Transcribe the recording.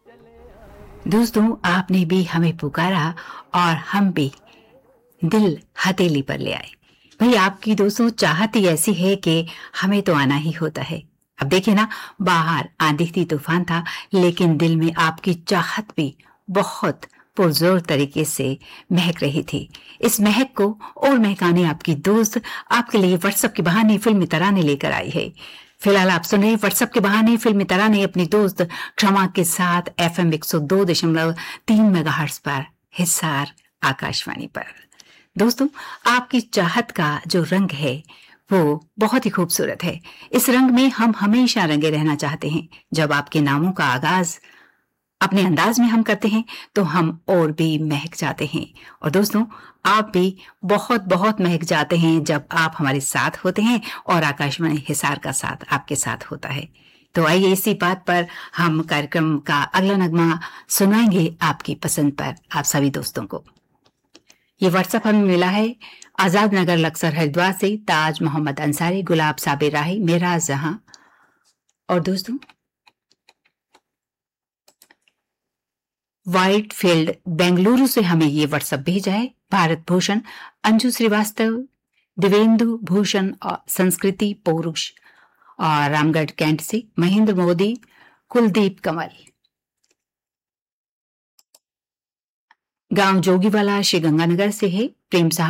दोस्तों, आपने भी हमें पुकारा और हम भी दिल हथेली पर ले आए। भाई, आपकी दोस्तों चाहत ही ऐसी है कि हमें तो आना ही होता है। अब देखिए ना, बाहर आंधी थी, तूफान था, लेकिन दिल में आपकी चाहत भी बहुत पुरजोर तरीके से महक रही थी। इस महक को और महकाने आपकी दोस्त आपके लिए व्हाट्सएप के बहाने फिल्मी तराने लेकर आई है। फिलहाल आप सुन रहे हैं व्हाट्सएप के बहाने फिल्मी तराने अपनी दोस्त क्षमा के साथ FM 102.3 मेगाहर्ट्ज पर, हिसार आकाशवाणी पर। दोस्तों, आपकी चाहत का जो रंग है वो बहुत ही खूबसूरत है। इस रंग में हम हमेशा रंगे रहना चाहते हैं। जब आपके नामों का आगाज अपने अंदाज में हम करते हैं तो हम और भी महक जाते हैं। और दोस्तों, आप भी बहुत बहुत महक जाते हैं जब आप हमारे साथ होते हैं और आकाशवाणी हिसार का साथ आपके साथ होता है। तो आइए इसी बात पर हम कार्यक्रम का अगला नगमा सुनाएंगे आपकी पसंद पर आप सभी दोस्तों को। ये व्हाट्सएप हमें मिला है आजाद नगर लक्सर हरिद्वार से ताज मोहम्मद अंसारी, गुलाब साबिर राही, मेरा जहां। और दोस्तों, व्हाइट फील्ड बेंगलुरु से हमें ये व्हाट्सएप भेजा है भारत भूषण, अंजू श्रीवास्तव, दिवेंदु भूषण और संस्कृति पौरुष, और रामगढ़ कैंट से महेंद्र मोदी, कुलदीप कंवल, गांव जोगीवाला श्री गंगानगर से है प्रेम साहब